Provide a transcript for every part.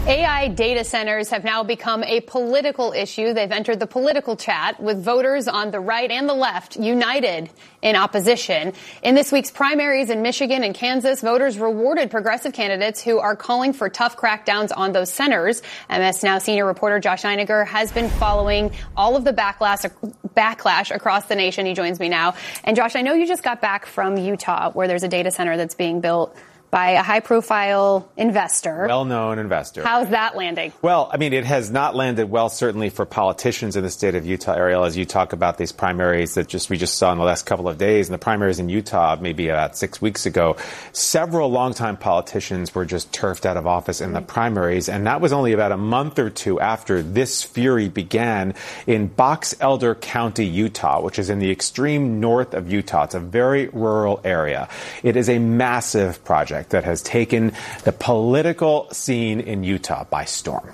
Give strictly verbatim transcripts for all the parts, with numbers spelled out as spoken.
A I data centers have now become a political issue. They've entered the political chat with voters on the right and the left united in opposition. In this week's primaries in Michigan and Kansas, voters rewarded progressive candidates who are calling for tough crackdowns on those centers. M S Now senior reporter Josh Einiger has been following all of the backlash, backlash across the nation. He joins me now. And Josh, I know you just got back from Utah, where there's a data center that's being built by a high-profile investor. Well-known investor. How's that landing? Well, I mean, it has not landed well, certainly for politicians in the state of Utah, Ariel, as you talk about these primaries that just we just saw in the last couple of days. And the primaries in Utah, maybe about six weeks ago, several longtime politicians were just turfed out of office in the primaries. And that was only about a month or two after this fury began in Box Elder County, Utah, which is in the extreme north of Utah. It's a very rural area. It is a massive project that has taken the political scene in Utah by storm.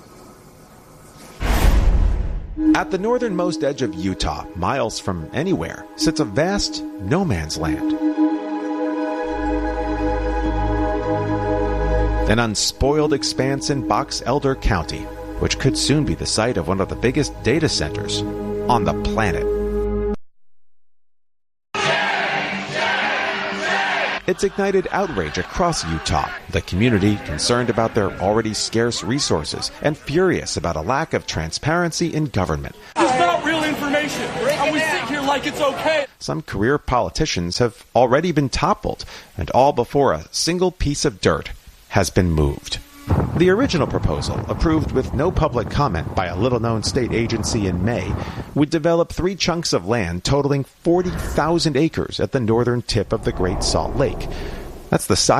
At the northernmost edge of Utah, miles from anywhere, sits a vast no man's land. An unspoiled expanse in Box Elder County, which could soon be the site of one of the biggest data centers on the planet. It's ignited outrage across Utah, the community concerned about their already scarce resources and furious about a lack of transparency in government. It's not real information, and we sit here like it's okay. Some career politicians have already been toppled, and all before a single piece of dirt has been moved. The original proposal, approved with no public comment by a little-known state agency in May, would develop three chunks of land totaling forty thousand acres at the northern tip of the Great Salt Lake. That's the size